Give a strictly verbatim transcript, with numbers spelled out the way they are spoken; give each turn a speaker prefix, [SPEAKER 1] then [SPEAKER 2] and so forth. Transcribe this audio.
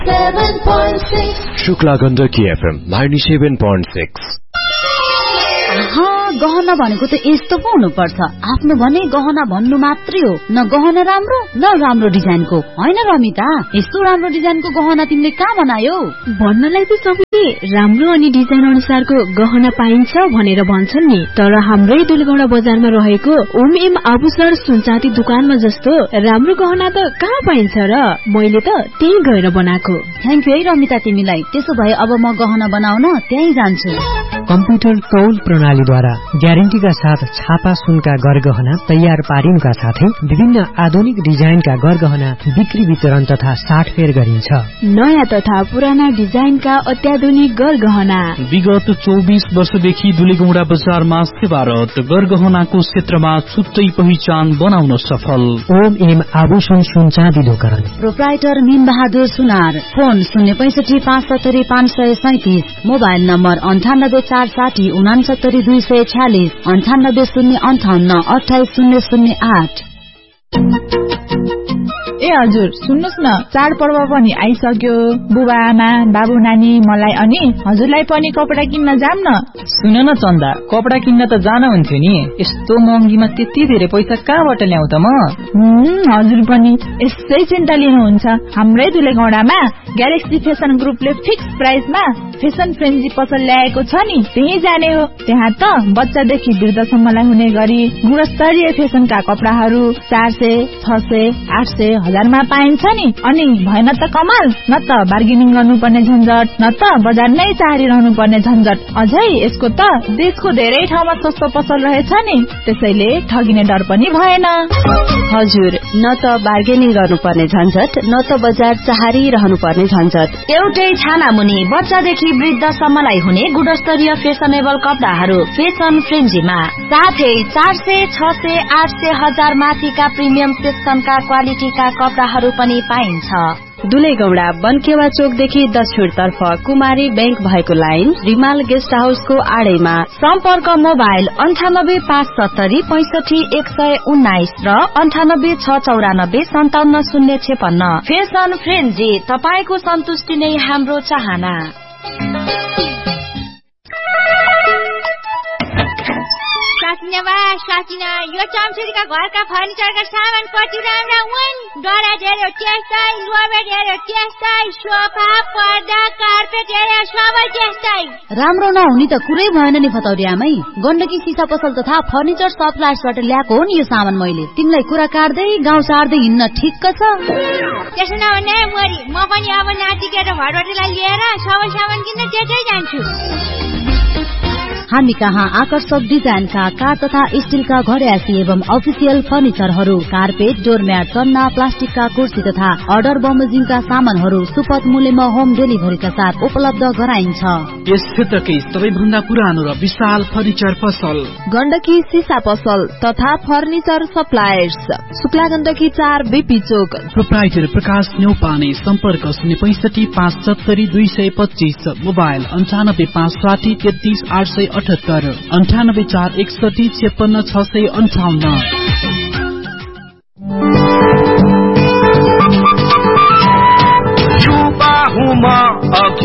[SPEAKER 1] Shukla Gandaki FM ninety-seven point six।
[SPEAKER 2] गहना भनेको त यस्तो पो हुनुपर्छ। आफ्नो भने गहना भन्नु मात्रै हो, न गहना राम्रो न राम्रो डिजाइनको। हैन रमिता, यस्तो राम्रो डिजाइनको गहना तिमीले कहाँ बनायौ?
[SPEAKER 3] भन्नलाई त सबैले राम्रो अनि डिजाइन अनुसारको गहना पाइन्छ भनेर भन्छन् नि, तर हाम्रै दुलेगौडा बजारमा रहेको ओम एम आभूषण सुनचाँदी दुकानमा जस्तो राम्रो गहना त कहाँ पाइन्छ र? मैले त त्यही गएर बनाएको।
[SPEAKER 2] थ्यांक यू है रमिता तिमीलाई। त्यसो भए अब म गहना बनाउन त्यही जान्छु।
[SPEAKER 4] कम्प्युटर तौल प्रणालीद्वारा ग्यारेन्टीका साथ छापा सुनका गरगहना तयार पारिनुका साथै विभिन्न आधुनिक डिजाइनका गरगहना बिक्री वितरण तथा साटफेर गरिन्छ।
[SPEAKER 3] नयाँ तथा पुराना डिजाइनका अत्याधुनिक गरगहना
[SPEAKER 5] विगत चौबीस वर्षदेखि दुलेगौडा बजारमा सेवारत, गरगहनाको क्षेत्रमा छुट्टै पहिचान बनाउन सफल।
[SPEAKER 4] ओम एम आभूषण सुनचाँदी दोकान,
[SPEAKER 2] प्रोप्राइटर मीन बहादुर सुनार। फोन शून्य पैंसठी पाँच सत्तरी पाँच सय सैतिस। मोबाइल नम्बर अन्ठानब्बे चार साठी उनासत्तरी दुई सय छ्यालिस, अन्ठानब्बे शून्य अन्ठाउन्न अठाइस शून्य शून्य आठ।
[SPEAKER 6] ए हजुर सुन्नुस् न, चाडपर्व पनि आइसक्यो। बुबा आमा बाबु नानी मलाई अनि हजुरलाई पनि कपडा किन्न जाम न।
[SPEAKER 7] सुन न चन्दा, कपडा किन्न त जान हुन्थ्यो नि, यस्तो महँगीमा त्यति धेरै पैसा कहाँबाट ल्याउ त म?
[SPEAKER 6] हजुर पनि यसै चिन्ता लिनुहुन्छ। हाम्रै दुलेगौडामा ग्यालेक्सी फेसन ग्रुपले फिक्स प्राइसमा फेसन फ्रेन्जी पसल ल्याएको छ नि, त्यही जाने हो। त्यहाँ त बच्चादेखि वृद्धसम्मलाई हुने गरी गुणस्तरीय फेसनका कपडाहरू चार सय छ सय आठ सय हजारमा पाइन्छ नि। अनि भएन त कमाल, न त बार्गेनिङ गर्नुपर्ने झन्झट, न त बजार नै चाहरिरहनु पर्ने झन्झट। अझै यसको त देशको धेरै ठाउँमा सस्तो पसल रहेछ नि, त्यसैले ठगिने डर पनि भएन।
[SPEAKER 8] हजुर, न त बार्गेनिङ गर्नुपर्ने झन्झट, न त बजार चाहरिरहनु पर्ने झन्झट।
[SPEAKER 2] एउटै छाना मुनि बच्चादेखि वृद्धसम्मलाई हुने गुणस्तरीय फेसनेबल कपडाहरू फेसन फ्रेन्जीमा, साथै चार सय छ सय आठ सय हजार माथिका प्रिमियम सेक्सनका क्वालिटीका कपडाहरू पनि पाइन्छ।
[SPEAKER 8] दुलेगौडा बनकेवा चोकदेखि दक्षिण तर्फ कुमारी बैंक भएको लाइन रिमाल गेस्ट हाउसको आडैमा।
[SPEAKER 2] सम्पर्क मोबाइल अन्ठानब्बे पाँच सत्तरी पैंसठी एक सय उन्नाइस र अन्ठानब्बे छ चौरानब्बे सन्ताउन्न शून्य छेपन्न। फेसन फ्रेन्जी, तपाईको सन्तुष्टि नै हाम्रो चाहना।
[SPEAKER 9] यो चम्चुरीका घरका फर्निचरका सामान कति राम्रा हुन्। डरा धेरै त्यस्तै, लोभे धेरै त्यस्तै, सोफा पर्दा कार्पेट धेरै सबै त्यस्तै।
[SPEAKER 2] राम्रो नहुने त कुरै भएन नि फतौरी आमै। गण्डकी सिसा पसल तथा फर्निचर सप्लायर्सबाट ल्याएको हो नि यो सामान मैले। तिमीलाई कुरा काट्दै गाउँ सार्दै हिँड्न ठिक्क छ।
[SPEAKER 9] त्यसो नभने मोरी, म पनि अब नातिके र भरभटीलाई लिएर सबै सामान किन्न त्यतै जान्छु।
[SPEAKER 2] हामी कहाँ आकर्षक डिजाइनका कार तथा स्टीलका घरयासी एवं अफिसियल फर्निचरहरू, कार्पेट, डोरम्याट, चन्ना, प्लास्टिकका कुर्सी तथा अर्डर बमोजिमका सामानहरू सुपथ मूल्यमा होम डेलिभरीका साथ उपलब्ध गराइन्छ।
[SPEAKER 5] यस क्षेत्रकै सबैभन्दा पुरानो र विशाल फर्निचर पसल
[SPEAKER 3] गण्डकी सिसा पसल तथा फर्निचर सप्लायर्स, शुक्ला गण्डकी चार बीपी चोक।
[SPEAKER 5] प्रोप्राइटर प्रकाश न्यौपाने। सम्पर्क शून्य पैंसठी पाँच सत्तरी दुई सय पच्चीस। मोबाइल अन्ठानब्बे पाँच साठी तेत्तीस आठ सय अठहत्तर, अन्ठानब्बे चार एकसठी छप्पन्न छ सय अन्ठाउन्न।